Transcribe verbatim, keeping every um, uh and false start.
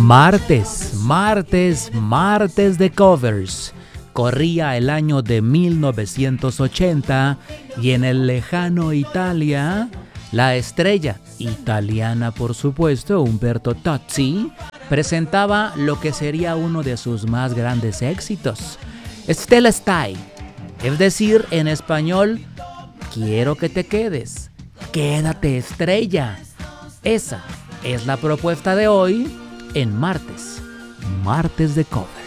Martes, martes, martes de covers. Corría el año de mil novecientos ochenta y en el lejano Italia, la estrella italiana, por supuesto, Umberto Tozzi, presentaba lo que sería uno de sus más grandes éxitos, Stella Stai, es decir, en español, quiero que te quedes, quédate estrella. Esa es la propuesta de hoy en martes, martes de cover.